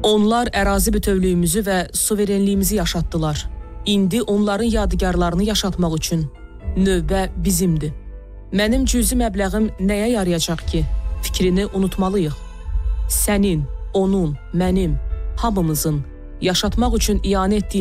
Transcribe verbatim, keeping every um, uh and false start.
Onlar ərazi bütövlüyümüzü və suverenliyimizi yaşatdılar. İndi onların yadigarlarını yaşatmaq üçün növbə bizimdir. Mənim cüzi məbləğim nəyə yarayacaq ki? Fikrini unutmalıyıq. Sənin, onun, mənim, hamımızın yaşatmaq üçün iyanə etdiyi